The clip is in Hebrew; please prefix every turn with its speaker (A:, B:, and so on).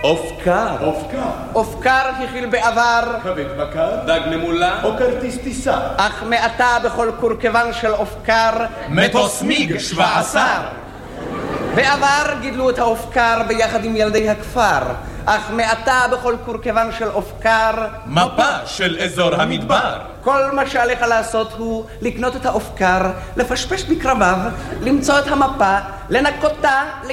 A: אופקר.
B: אופקר הכיל בעבר
A: כבד בקר. דג ממולה. או כרטיס טיסה.
B: אך מעתה בכל קורקבן של אופקר
A: מטוס מיג 17.
B: בעבר גידלו את האופקר ביחד עם ילדי הכפר, אך מעתה בכל קורקבן של אופקר
A: מפה של אזור המדבר.
B: כל מה שעליך לעשות הוא לקנות את האופקר, לפשפש בקרביו, למצוא את המפה, לנקותה,